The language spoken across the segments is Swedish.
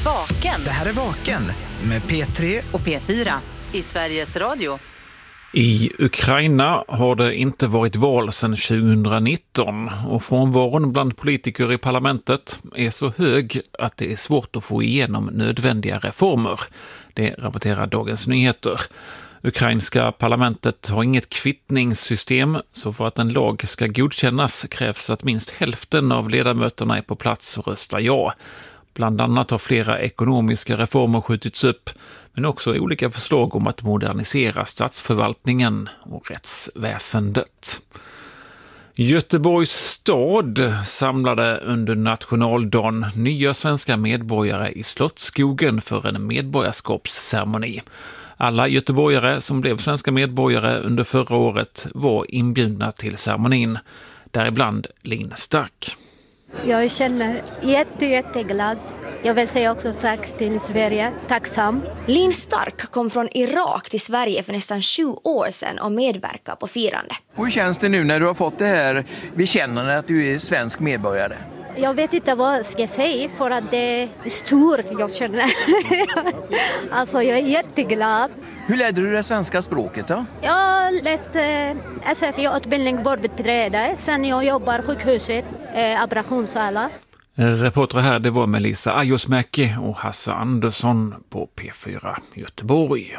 Vaken. Det här är Vaken med P3 och P4 i Sveriges Radio. I Ukraina har det inte varit val sedan 2019 och frånvaron bland politiker i parlamentet är så hög att det är svårt att få igenom nödvändiga reformer. Det rapporterar Dagens Nyheter. Ukrainska parlamentet har inget kvittningssystem, så för att en lag ska godkännas krävs att minst hälften av ledamöterna är på plats och röstar ja. Bland annat har flera ekonomiska reformer skjutits upp, men också olika förslag om att modernisera statsförvaltningen och rättsväsendet. Göteborgs stad samlade under nationaldagen nya svenska medborgare i Slottsskogen för en medborgarskapsceremoni. Alla göteborgare som blev svenska medborgare under förra året var inbjudna till ceremonin, däribland Linn Stark. Jag känner jätteglad. Jag vill säga också tack till Sverige, tacksam. Linn Stark kom från Irak till Sverige för nästan 20 år sedan och medverkar på firande. Hur känns det nu när du har fått det här bekännandet att du är svensk medborgare? Jag vet inte vad jag ska säga för att det är stort jag känner. Alltså jag är jätteglad. Hur lärde du det svenska språket då? Jag läste SFI-utbildning vårdbiträde. Sen jag jobbar sjukhuset, operationssala. Reporter här, det var Melissa Ajosmäki och Hasse Andersson på P4 Göteborg.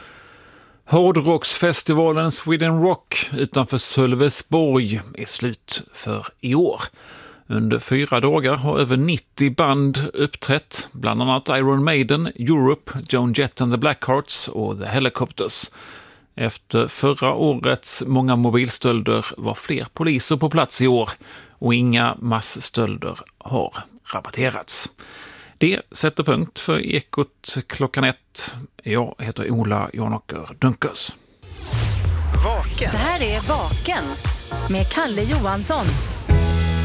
Hårdrocksfestivalen Sweden Rock utanför Sölvesborg är slut för i år. Under 4 dagar har över 90 band uppträtt, bland annat Iron Maiden, Europe, Joan Jett and the Blackhearts och The Helicopters. Efter förra årets många mobilstölder var fler poliser på plats i år och inga massstölder har rapporterats. Det sätter punkt för Ekot klockan 1. Jag heter Ola Janåker Dunkers. Vaken. Det här är Vaken med Kalle Johansson.